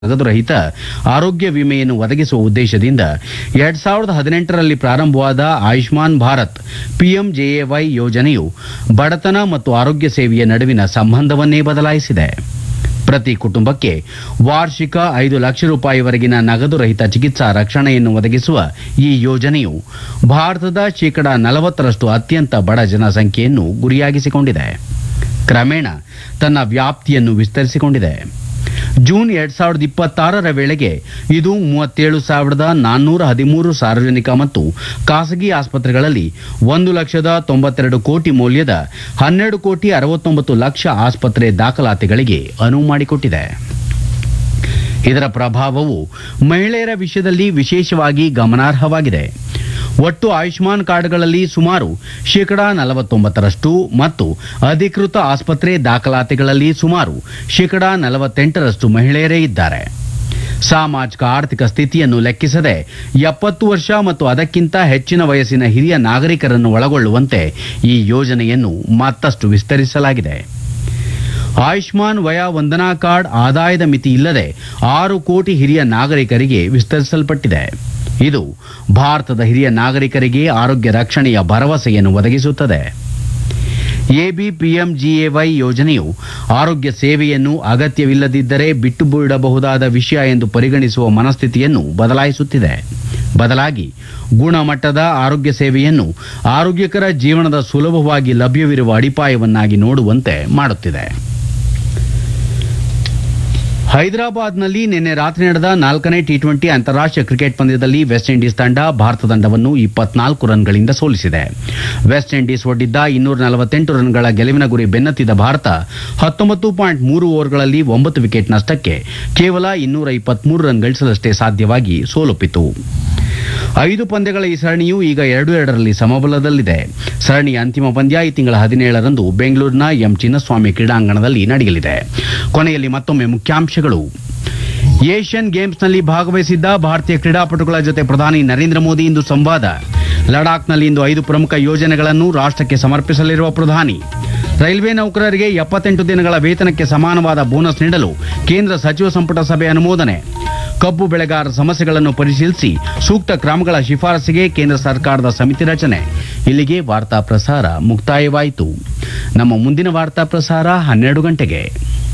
ನಗದು ರಹಿತ ಆರೋಗ್ಯ ವಿಮೆಯನ್ನು ಒದಗಿಸುವ ಉದ್ದೇಶದಿಂದ 2018ರಲ್ಲಿ ಪ್ರಾರಂಭವಾದ ಆಯುಷ್ಮಾನ್ ಭಾರತ್ ಪಿಎಂಜೆಎವೈ ಯೋಜನೆಯು ಬಡತನ ಮತ್ತು ಆರೋಗ್ಯ ಸೇವೆಯ ನಡುವಿನ ಸಂಬಂಧವನ್ನೇ ಬದಲಾಯಿಸಿದೆ. ಪ್ರತಿ ಕುಟುಂಬಕ್ಕೆ ವಾರ್ಷಿಕ 5 ಲಕ್ಷ ರೂಪಾಯಿವರೆಗಿನ ನಗದು ರಹಿತ ಚಿಕಿತ್ಸಾ ರಕ್ಷಣೆಯನ್ನು ಒದಗಿಸುವ ಈ ಯೋಜನೆಯು ಭಾರತದ ಶೇಕಡಾ 40ರಷ್ಟು ಅತ್ಯಂತ ಬಡ ಜನಸಂಖ್ಯೆಯನ್ನು ಗುರಿಯಾಗಿಸಿಕೊಂಡಿದೆ. ಕ್ರಮೇಣ ತನ್ನ ವ್ಯಾಪ್ತಿಯನ್ನು ವಿಸ್ತರಿಸಿಕೊಂಡಿದೆ. ಜೂನ್ 2026ರ ವೇಳೆಗೆ ಇದು 37,413 ಸಾರ್ವಜನಿಕ ಮತ್ತು ಖಾಸಗಿ ಆಸ್ಪತ್ರೆಗಳಲ್ಲಿ 1,92 ಕೋಟಿ ಮೌಲ್ಯದ 12,69 ಲಕ್ಷ ಆಸ್ಪತ್ರೆ ದಾಖಲಾತಿಗಳಿಗೆ ಅನುವು ಮಾಡಿಕೊಟ್ಟಿದೆ. ಇದರ ಪ್ರಭಾವವು ಮಹಿಳೆಯರ ವಿಷಯದಲ್ಲಿ ವಿಶೇಷವಾಗಿ ಗಮನಾರ್ಹವಾಗಿದೆ. ಒಟ್ಟು ಆಯುಷ್ಮಾನ್ ಕಾರ್ಡ್ಗಳಲ್ಲಿ ಸುಮಾರು ಶೇಕಡಾ 49ರಷ್ಟು ಮತ್ತು ಅಧಿಕೃತ ಆಸ್ಪತ್ರೆ ದಾಖಲಾತಿಗಳಲ್ಲಿ ಸುಮಾರು ಶೇಕಡಾ 48ರಷ್ಟು ಮಹಿಳೆಯರೇ ಇದ್ದಾರೆ. ಸಾಮಾಜಿಕ ಆರ್ಥಿಕ ಸ್ಥಿತಿಯನ್ನು ಲೆಕ್ಕಿಸದೆ 70 ವರ್ಷ ಮತ್ತು ಅದಕ್ಕಿಂತ ಹೆಚ್ಚಿನ ವಯಸ್ಸಿನ ಹಿರಿಯ ನಾಗರಿಕರನ್ನು ಒಳಗೊಳ್ಳುವಂತೆ ಈ ಯೋಜನೆಯನ್ನು ಮತ್ತಷ್ಟು ವಿಸ್ತರಿಸಲಾಗಿದೆ. ಆಯುಷ್ಮಾನ್ ವಯಾ ವಂದನಾ ಕಾರ್ಡ್ ಆದಾಯದ ಮಿತಿ ಇಲ್ಲದೆ 6 ಕೋಟಿ ಹಿರಿಯ ನಾಗರಿಕರಿಗೆ ವಿಸ್ತರಿಸಲ್ಪಟ್ಟಿದೆ. ಇದು ಭಾರತದ ಹಿರಿಯ ನಾಗರಿಕರಿಗೆ ಆರೋಗ್ಯ ರಕ್ಷಣೆಯ ಭರವಸೆಯನ್ನು ಒದಗಿಸುತ್ತದೆ. ಎಬಿಪಿಎಂಜಿಎವೈ ಯೋಜನೆಯು ಆರೋಗ್ಯ ಸೇವೆಯನ್ನು ಅಗತ್ಯವಿಲ್ಲದಿದ್ದರೆ ಬಿಟ್ಟು ಬಿಡಬಹುದಾದ ವಿಷಯ ಎಂದು ಪರಿಗಣಿಸುವ ಮನಸ್ಥಿತಿಯನ್ನು ಬದಲಾಯಿಸುತ್ತಿದೆ. ಬದಲಾಗಿ ಗುಣಮಟ್ಟದ ಆರೋಗ್ಯ ಸೇವೆಯನ್ನು ಆರೋಗ್ಯಕರ ಜೀವನದ ಸುಲಭವಾಗಿ ಲಭ್ಯವಿರುವ ಅಡಿಪಾಯವನ್ನಾಗಿ ನೋಡುವಂತೆ ಮಾಡುತ್ತಿದೆ. ಹೈದರಾಬಾದ್ನಲ್ಲಿ ನಿನ್ನೆ ರಾತ್ರಿ ನಡೆದ 4ನೇ ಟಿ20 ಅಂತಾರಾಷ್ಟ್ರೀಯ ಕ್ರಿಕೆಟ್ ಪಂದ್ಯದಲ್ಲಿ ವೆಸ್ಟ್ ಇಂಡೀಸ್ ತಂಡ ಭಾರತ ತಂಡವನ್ನು 24 ರನ್ಗಳಿಂದ ಸೋಲಿಸಿದೆ. ವೆಸ್ಟ್ ಇಂಡೀಸ್ ಒಡ್ಡಿದ್ದ 248 ರನ್ಗಳ ಗೆಲುವಿನ ಗುರಿ ಬೆನ್ನತ್ತಿದ ಭಾರತ 19.3 ಓವರ್ಗಳಲ್ಲಿ 9 ವಿಕೆಟ್ ನಷ್ಟಕ್ಕೆ ಕೇವಲ 223 ರನ್ ಗಳಿಸಲಷ್ಟೇ ಸಾಧ್ಯವಾಗಿ ಸೋಲೊಪ್ಪಿತು. 5 ಪಂದ್ಯಗಳ ಈ ಸರಣಿಯು ಈಗ 2-2ರಲ್ಲಿ ಸಮಬಲದಲ್ಲಿದೆ. ಸರಣಿಯ ಅಂತಿಮ ಪಂದ್ಯ ಈ ತಿಂಗಳ 17ರಂದು ಬೆಂಗಳೂರಿನ ಎಂ ಚಿನ್ನಸ್ವಾಮಿ ಕ್ರೀಡಾಂಗಣದಲ್ಲಿ ನಡೆಯಲಿದೆ. ಕೊನೆಯಲ್ಲಿ ಮತ್ತೊಮ್ಮೆ ಮುಖ್ಯಾಂಶಗಳು. ಏಷ್ಯನ್ ಗೇಮ್ಸ್ನಲ್ಲಿ ಭಾಗವಹಿಸಿದ್ದ ಭಾರತೀಯ ಕ್ರೀಡಾಪಟುಗಳ ಜೊತೆ ಪ್ರಧಾನಿ ನರೇಂದ್ರ ಮೋದಿ ಇಂದು ಸಂವಾದ. ಲಡಾಖ್ನಲ್ಲಿ ಇಂದು 5 ಪ್ರಮುಖ ಯೋಜನೆಗಳನ್ನು ರಾಷ್ಟ್ರಕ್ಕೆ ಸಮರ್ಪಿಸಲಿರುವ ಪ್ರಧಾನಿ. ರೈಲ್ವೆ ನೌಕರರಿಗೆ 78 ದಿನಗಳ ವೇತನಕ್ಕೆ ಸಮಾನವಾದ ಬೋನಸ್ ನೀಡಲು ಕೇಂದ್ರ ಸಚಿವ ಸಂಪುಟ ಸಭೆ ಅನುಮೋದನೆ. ಕಬ್ಬು ಬೆಳೆಗಾರರ ಸಮಸ್ಯೆಗಳನ್ನು ಪರಿಶೀಲಿಸಿ ಸೂಕ್ತ ಕ್ರಮಗಳ ಶಿಫಾರಸಿಗೆ ಕೇಂದ್ರ ಸರ್ಕಾರದ ಸಮಿತಿ ರಚನೆ. ಇಲ್ಲಿಗೆ ವಾರ್ತಾ ಪ್ರಸಾರ ಮುಕ್ತಾಯವಾಯಿತು. ನಮ್ಮ ಮುಂದಿನ ವಾರ್ತಾ ಪ್ರಸಾರ 12 ಗಂಟೆಗೆ.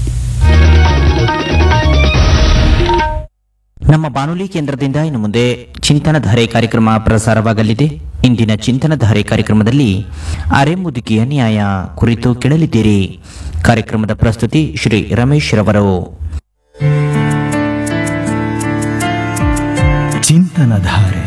ನಮ್ಮ ಬಾನುಲಿ ಕೇಂದ್ರದಿಂದ ಇನ್ನು ಮುಂದೆ ಚಿಂತನಧಾರೆ ಕಾರ್ಯಕ್ರಮ ಪ್ರಸಾರವಾಗಲಿದೆ. ಇಂದಿನ ಚಿಂತನಧಾರೆ ಕಾರ್ಯಕ್ರಮದಲ್ಲಿ ಅರೆಮುದುಕಿಯ ನ್ಯಾಯ ಕುರಿತು ಕೇಳಲಿದ್ದೀರಿ. ಕಾರ್ಯಕ್ರಮದ ಪ್ರಸ್ತುತಿ ಶ್ರೀ ರಮೇಶ್ ರವರು. ಚಿಂತನಧಾರೆ